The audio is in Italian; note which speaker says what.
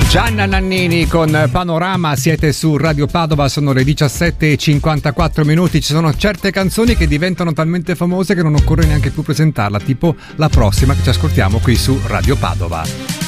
Speaker 1: Gianna Nannini con Panorama, siete su Radio Padova, sono le 17:54. Ci sono certe canzoni che diventano talmente famose che non occorre neanche più presentarla, tipo la prossima che ci ascoltiamo qui su Radio Padova.